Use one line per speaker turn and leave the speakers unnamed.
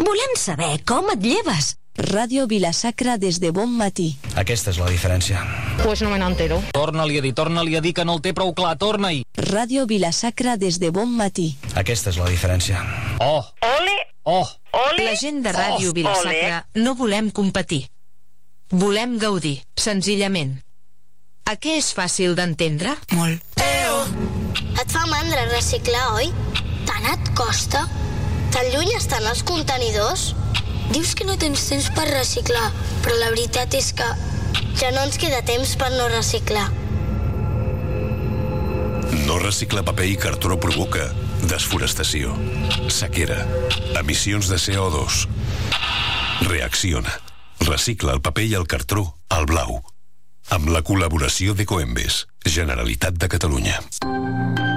Volem saber com et lleves.
Ràdio Vila-sacra des de bon matí.
Aquesta és la diferència.
Pues no me n'entero.
Torna-li a dir que no el té prou clar, torna-hi.
Ràdio Vila-sacra des de bon matí.
Aquesta és la diferència. Oh!
Ole!
Oh!
Ole!
La gent de Ràdio Vila-sacra no volem competir. Volem gaudir, senzillament. A què és fàcil d'entendre?
Molt.
Et fa mandra reciclar, oi? Tant et costa? Tan lluny estan els contenidors? Dius que no tens temps per reciclar, però la veritat és que ja no ens queda temps per no reciclar.
No reciclar paper i cartró provoca desforestació, sequera, emissions de CO2. Reacciona. Recicla el paper i el cartró al blau. Amb la col·laboració d'Ecoembes, Generalitat de Catalunya.